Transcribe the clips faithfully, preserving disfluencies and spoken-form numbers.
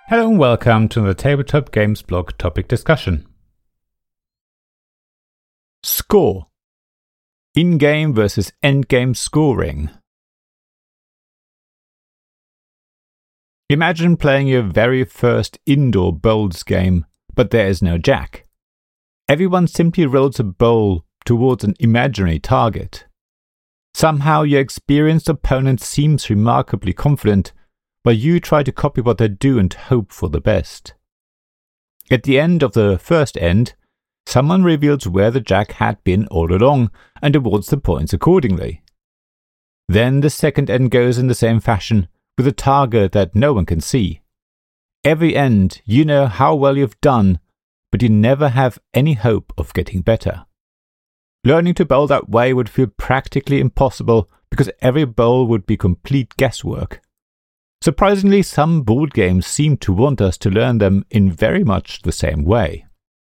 Hello and welcome to the Tabletop Games blog topic discussion. Score. In-game versus end-game scoring. Imagine playing your very first indoor bowls game, but there is no jack. Everyone simply rolls a bowl towards an imaginary target. Somehow your experienced opponent seems remarkably confident, but you try to copy what they do and hope for the best. At the end of the first end, someone reveals where the jack had been all along and awards the points accordingly. Then the second end goes in the same fashion, with a target that no one can see. Every end, you know how well you've done, but you never have any hope of getting better. Learning to bowl that way would feel practically impossible because every bowl would be complete guesswork. Surprisingly, some board games seem to want us to learn them in very much the same way.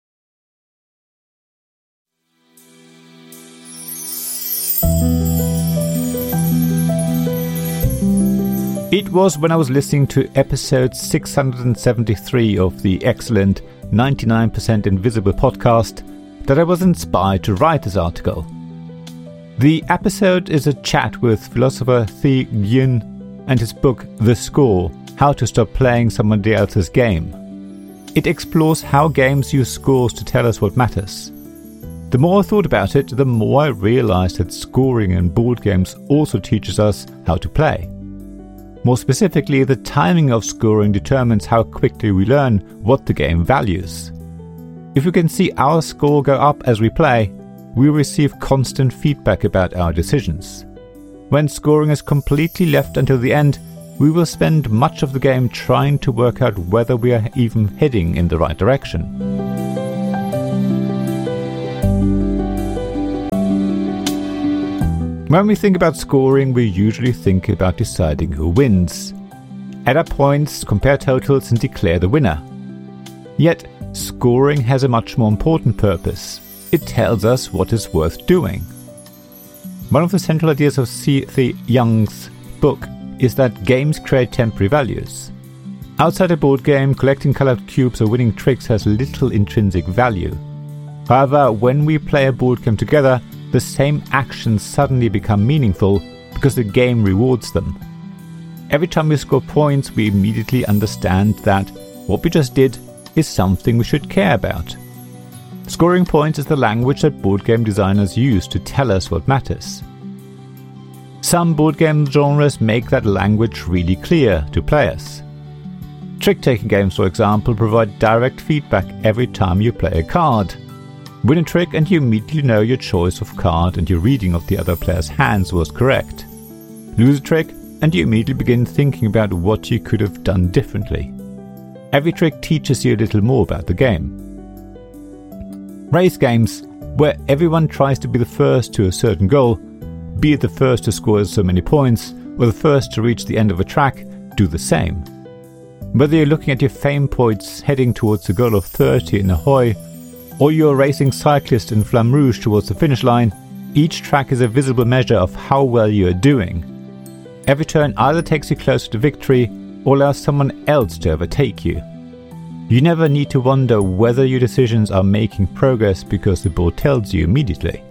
It was when I was listening to episode six hundred seventy-three of the excellent ninety-nine percent Invisible podcast that I was inspired to write this article. The episode is a chat with philosopher Thi Nguyen and his book The Score, How to Stop Playing Somebody Else's Game. It explores how games use scores to tell us what matters. The more I thought about it, the more I realized that scoring in board games also teaches us how to play. More specifically, the timing of scoring determines how quickly we learn what the game values. If we can see our score go up as we play, we receive constant feedback about our decisions. When scoring is completely left until the end, we will spend much of the game trying to work out whether we are even heading in the right direction. When we think about scoring, we usually think about deciding who wins. Add up points, compare totals and declare the winner. Yet, scoring has a much more important purpose. It tells us what is worth doing. One of the central ideas of C. Thi Nguyen's book is that games create temporary values. Outside a board game, collecting colored cubes or winning tricks has little intrinsic value. However, when we play a board game together, the same actions suddenly become meaningful because the game rewards them. Every time we score points, we immediately understand that what we just did is something we should care about. Scoring points is the language that board game designers use to tell us what matters. Some board game genres make that language really clear to players. Trick-taking games, for example, provide direct feedback every time you play a card. Win a trick and you immediately know your choice of card and your reading of the other player's hands was correct. Lose a trick and you immediately begin thinking about what you could have done differently. Every trick teaches you a little more about the game. Race games, where everyone tries to be the first to a certain goal, be it the first to score so many points or the first to reach the end of a track, do the same. Whether you're looking at your fame points heading towards the goal of thirty in Ahoy, or you're a racing cyclist in Flamme Rouge towards the finish line, each track is a visible measure of how well you are doing. Every turn either takes you closer to victory or allows someone else to overtake you. You never need to wonder whether your decisions are making progress because the board tells you immediately.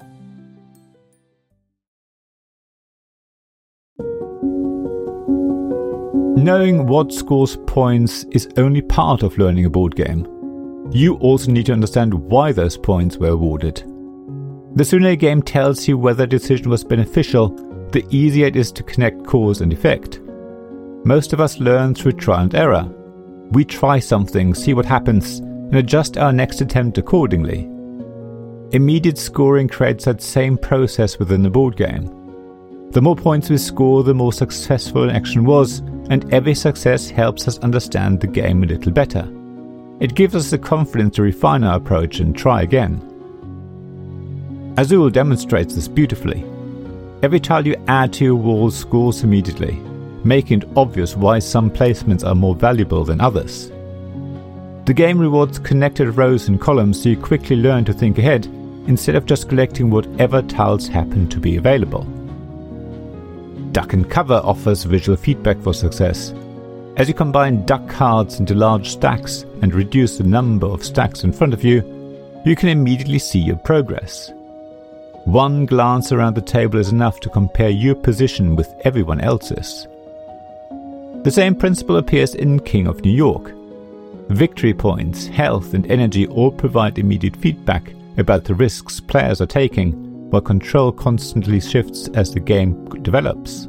Knowing what scores points is only part of learning a board game. You also need to understand why those points were awarded. The sooner a game tells you whether a decision was beneficial, the easier it is to connect cause and effect. Most of us learn through trial and error. We try something, see what happens, and adjust our next attempt accordingly. Immediate scoring creates that same process within the board game. The more points we score, the more successful an action was, and every success helps us understand the game a little better. It gives us the confidence to refine our approach and try again. Azul demonstrates this beautifully. Every tile you add to your wall scores immediately, making it obvious why some placements are more valuable than others. The game rewards connected rows and columns so you quickly learn to think ahead, instead of just collecting whatever tiles happen to be available. Duck and Cover offers visual feedback for success. As you combine duck cards into large stacks and reduce the number of stacks in front of you, you can immediately see your progress. One glance around the table is enough to compare your position with everyone else's. The same principle appears in King of New York. Victory points, health and energy all provide immediate feedback about the risks players are taking, while control constantly shifts as the game develops.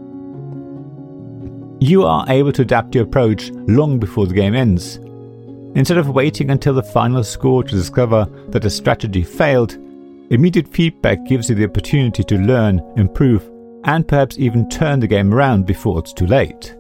You are able to adapt your approach long before the game ends. Instead of waiting until the final score to discover that a strategy failed, immediate feedback gives you the opportunity to learn, improve, and perhaps even turn the game around before it's too late.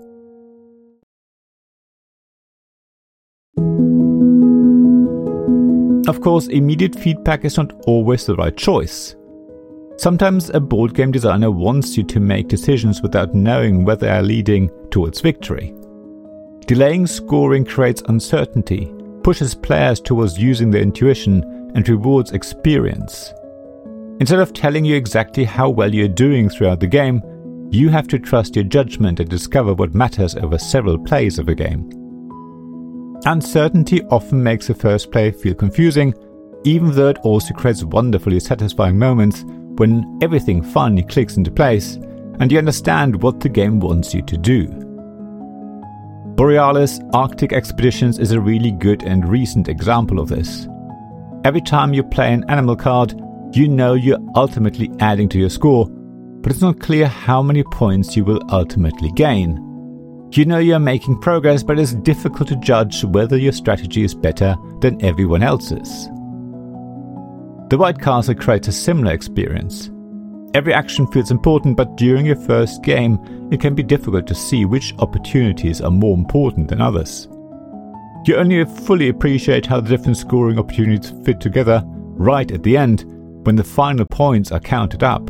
Of course, immediate feedback is not always the right choice. Sometimes a board game designer wants you to make decisions without knowing whether they are leading towards victory. Delaying scoring creates uncertainty, pushes players towards using their intuition, and rewards experience. Instead of telling you exactly how well you're doing throughout the game, you have to trust your judgment and discover what matters over several plays of a game. Uncertainty often makes the first play feel confusing, even though it also creates wonderfully satisfying moments when everything finally clicks into place and you understand what the game wants you to do. Borealis Arctic Expeditions is a really good and recent example of this. Every time you play an animal card, you know you're ultimately adding to your score, but it's not clear how many points you will ultimately gain. You know you're making progress, but it's difficult to judge whether your strategy is better than everyone else's. The White Castle creates a similar experience. Every action feels important, but during your first game, it can be difficult to see which opportunities are more important than others. You only fully appreciate how the different scoring opportunities fit together right at the end, when the final points are counted up.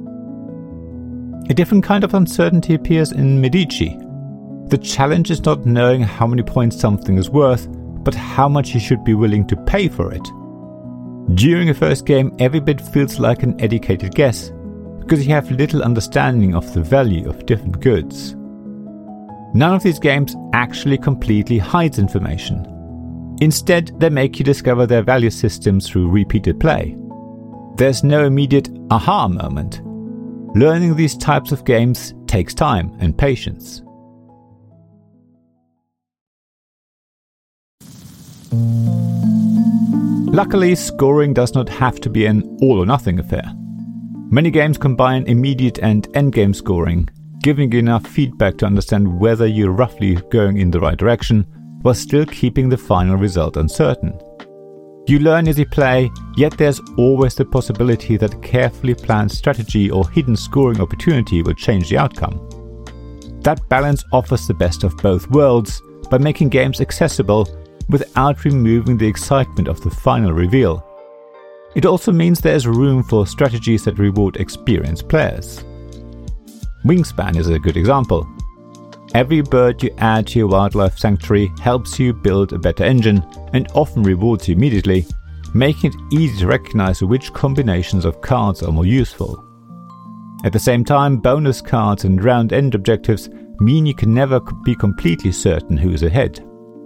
A different kind of uncertainty appears in Medici. The challenge is not knowing how many points something is worth, but how much you should be willing to pay for it. During a first game, every bit feels like an educated guess, because you have little understanding of the value of different goods. None of these games actually completely hides information. Instead, they make you discover their value systems through repeated play. There's no immediate aha moment. Learning these types of games takes time and patience. Luckily, scoring does not have to be an all-or-nothing affair. Many games combine immediate and endgame scoring, giving you enough feedback to understand whether you're roughly going in the right direction, while still keeping the final result uncertain. You learn as you play, yet there's always the possibility that a carefully planned strategy or hidden scoring opportunity will change the outcome. That balance offers the best of both worlds by making games accessible without removing the excitement of the final reveal. It also means there's room for strategies that reward experienced players. Wingspan is a good example. Every bird you add to your wildlife sanctuary helps you build a better engine and often rewards you immediately, making it easy to recognize which combinations of cards are more useful. At the same time, bonus cards and round-end objectives mean you can never be completely certain who's ahead.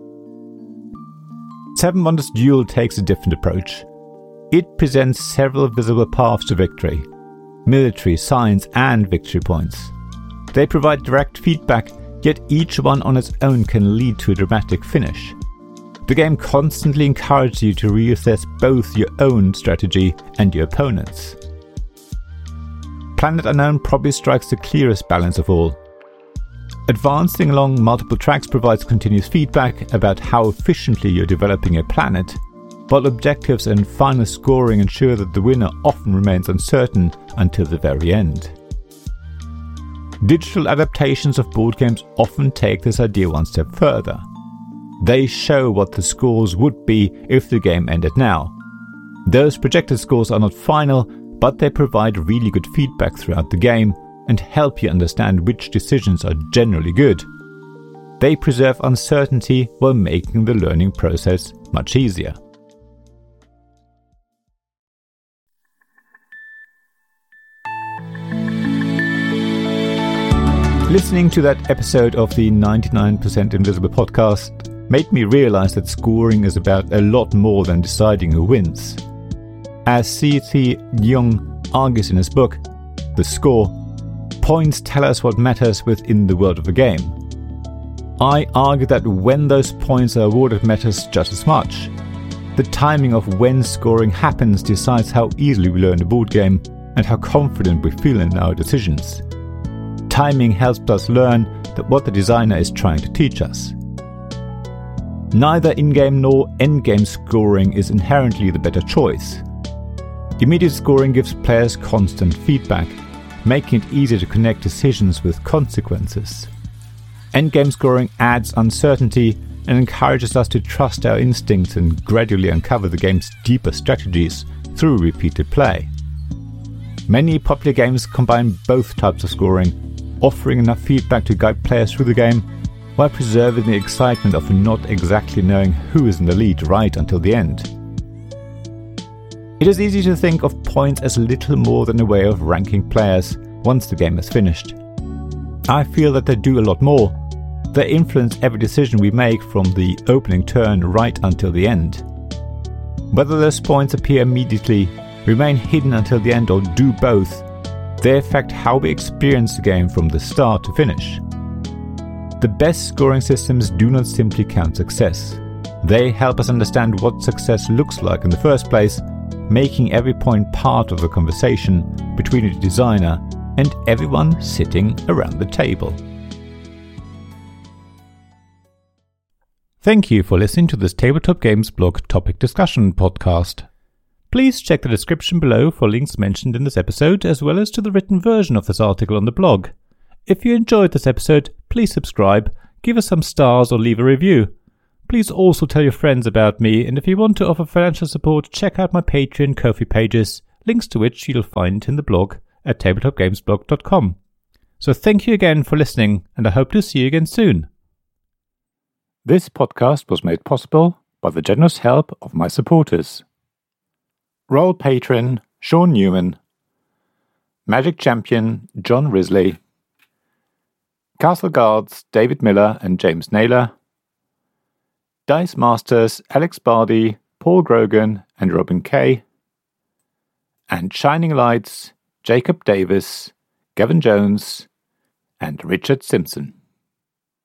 Seven Wonders Duel takes a different approach. It presents several visible paths to victory: military, science, and victory points. They provide direct feedback, yet each one on its own can lead to a dramatic finish. The game constantly encourages you to reassess both your own strategy and your opponent's. Planet Unknown probably strikes the clearest balance of all. Advancing along multiple tracks provides continuous feedback about how efficiently you're developing a planet, while objectives and final scoring ensure that the winner often remains uncertain until the very end. Digital adaptations of board games often take this idea one step further. They show what the scores would be if the game ended now. Those projected scores are not final, but they provide really good feedback throughout the game and help you understand which decisions are generally good. They preserve uncertainty while making the learning process much easier. Listening to that episode of the ninety-nine percent Invisible podcast made me realize that scoring is about a lot more than deciding who wins. As C T Jung argues in his book, The Score, points tell us what matters within the world of the game. I argue that when those points are awarded matters just as much. The timing of when scoring happens decides how easily we learn the board game and how confident we feel in our decisions. Timing helps us learn that what the designer is trying to teach us. Neither in-game nor end-game scoring is inherently the better choice. Immediate scoring gives players constant feedback, making it easier to connect decisions with consequences. Endgame scoring adds uncertainty and encourages us to trust our instincts and gradually uncover the game's deeper strategies through repeated play. Many popular games combine both types of scoring, offering enough feedback to guide players through the game, while preserving the excitement of not exactly knowing who is in the lead right until the end. It is easy to think of points as little more than a way of ranking players once the game is finished. I feel that they do a lot more. They influence every decision we make from the opening turn right until the end. Whether those points appear immediately, remain hidden until the end, or do both, they affect how we experience the game from the start to finish. The best scoring systems do not simply count success. They help us understand what success looks like in the first place, making every point part of the conversation between the designer and everyone sitting around the table. Thank you for listening to this Tabletop Games Blog topic discussion podcast. Please check the description below for links mentioned in this episode, as well as to the written version of this article on the blog. If you enjoyed this episode, please subscribe, give us some stars, or leave a review. Please also tell your friends about me, and if you want to offer financial support, check out my Patreon and Ko-fi pages, links to which you'll find in the blog at tabletop games blog dot com. So thank you again for listening, and I hope to see you again soon. This podcast was made possible by the generous help of my supporters. Royal Patron Sean Newman, Magic Champion John Risley, Castle Guards David Miller and James Naylor, Dice Masters Alex Bardi, Paul Grogan and Robin Kay, and Shining Lights Jacob Davis, Gavin Jones and Richard Simpson.